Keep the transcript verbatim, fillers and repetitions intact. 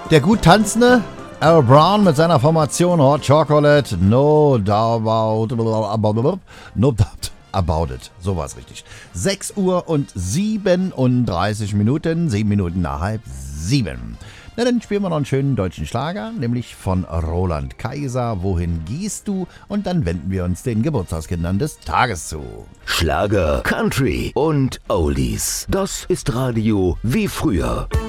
Der gut tanzende Earl Brown mit seiner Formation Hot Chocolate, no doubt about, no doubt about it. So war es richtig. sechs Uhr und siebenunddreißig Minuten, sieben Minuten nach halb sieben. Na, dann spielen wir noch einen schönen deutschen Schlager, nämlich von Roland Kaiser, Wohin gehst du? Und dann wenden wir uns den Geburtstagskindern des Tages zu. Schlager, Country und Oldies. Das ist Radio wie früher.